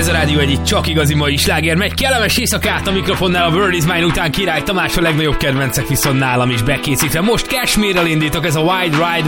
Ez a rádió egyik csak igazi mai sláger. Megy kellemes éjszakát a mikrofonnál, a World is Mine után Király Tamás, a legnagyobb kedvencek viszont nálam is bekészítve. Most Cashmere-rel indítok, ez a Wide Ride.